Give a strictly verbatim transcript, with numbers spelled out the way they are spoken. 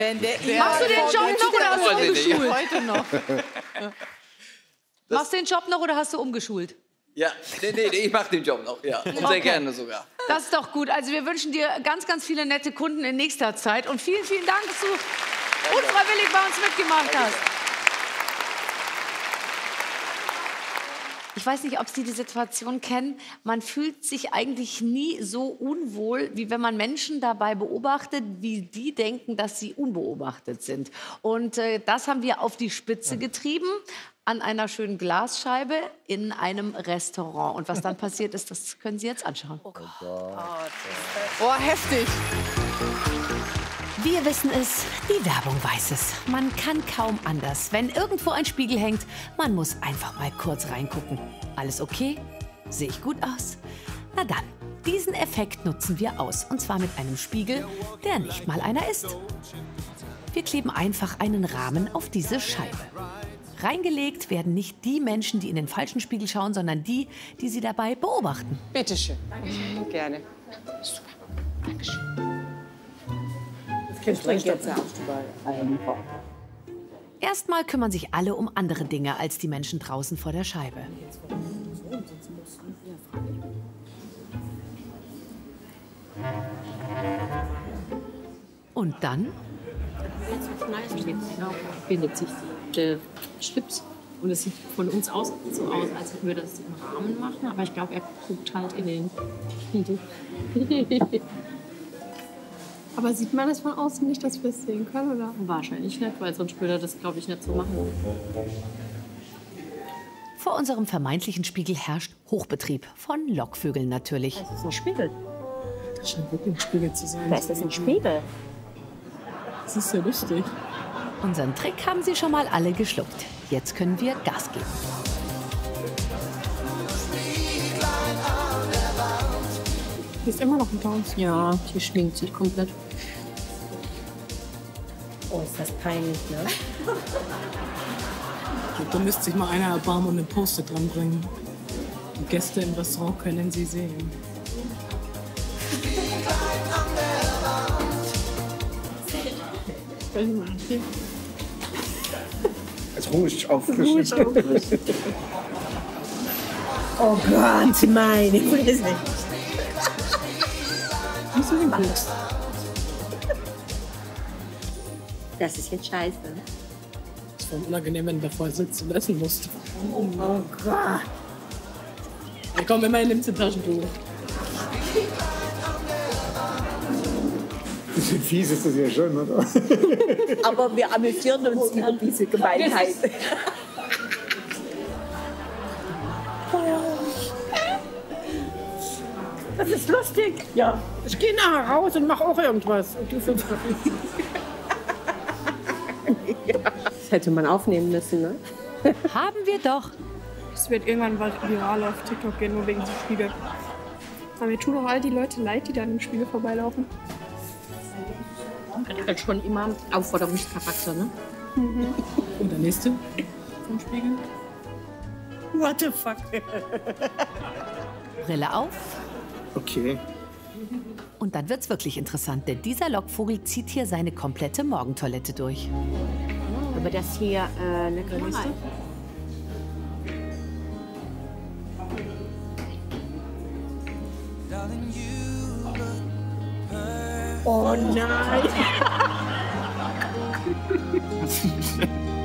Machst du den Job noch oder hast du umgeschult? Heute noch. Machst du den Job noch oder hast du umgeschult? Ja, nee, nee, ich mache den Job noch, ja. Und sehr Okay. gerne sogar. Das ist doch gut. Also wir wünschen dir ganz, ganz viele nette Kunden in nächster Zeit. Und vielen, vielen Dank, dass du unfreiwillig bei uns mitgemacht hast. Ich weiß nicht, ob Sie die Situation kennen. Man fühlt sich eigentlich nie so unwohl, wie wenn man Menschen dabei beobachtet, wie die denken, dass sie unbeobachtet sind. Und äh, das haben wir auf die Spitze getrieben an einer schönen Glasscheibe in einem Restaurant. Und was dann passiert ist, das können Sie jetzt anschauen. Oh, heftig. Wir wissen es, die Werbung weiß es. Man kann kaum anders. Wenn irgendwo ein Spiegel hängt, man muss einfach mal kurz reingucken. Alles okay? Sehe ich gut aus? Na dann, diesen Effekt nutzen wir aus. Und zwar mit einem Spiegel, der nicht mal einer ist. Wir kleben einfach einen Rahmen auf diese Scheibe. Reingelegt werden nicht die Menschen, die in den falschen Spiegel schauen, sondern die, die sie dabei beobachten. Bitte schön. Dankeschön. Gerne. Super. Dankeschön. Ich trinke jetzt auch dabei. Erstmal kümmern sich alle um andere Dinge als die Menschen draußen vor der Scheibe. Und dann? Findet sich der Schlips. Und es sieht von uns aus so aus, als würden wir das im Rahmen machen. Aber ich glaube, er guckt halt in den Spiegel. Aber sieht man das von außen nicht, dass wir es sehen können, oder? Wahrscheinlich nicht, weil sonst würde er das, glaube ich, nicht so machen. Vor unserem vermeintlichen Spiegel herrscht Hochbetrieb. Von Lockvögeln natürlich. Das ist ein Spiegel. Das scheint wirklich ein Spiegel zu sein. Da ist das ein Spiegel. Das ist ja lustig. Unseren Trick haben sie schon mal alle geschluckt. Jetzt können wir Gas geben. Die ist immer noch ein Clown. Ja, die schminkt sich komplett. Oh, ist das peinlich, ne? Ich glaube, da müsste sich mal einer erbarmen und einen Post-it dran bringen. Die Gäste im Restaurant können sie sehen. Jetzt ruhig auffrischen. Oh Gott, meine Fresse. Das ist jetzt scheiße. Es ist voll unangenehm, wenn du davor sitzt und essen musst. Oh Gott. Ja, komm, immerhin nimmst du ein Taschentuch. Bisschen fies ist das ja schon, oder? Aber wir amüsieren uns über diese Gemeinheit. Das ist lustig. Ja, ich gehe nachher raus und mache auch irgendwas. Und du findest Das hätte man aufnehmen müssen, ne? Haben wir doch. Es wird irgendwann viral auf TikTok gehen, nur wegen diesem Spiegel. Aber mir tun auch all die Leute leid, die dann im Spiegel vorbeilaufen. Das ist halt schon immer Aufforderungscharakter, ne? Mhm. Und der nächste vom Spiegel. What the fuck? Brille auf. Okay. Und dann wird's wirklich interessant, denn dieser Lockvogel zieht hier seine komplette Morgentoilette durch. Aber das hier äh, eine Kamera. Oh nein!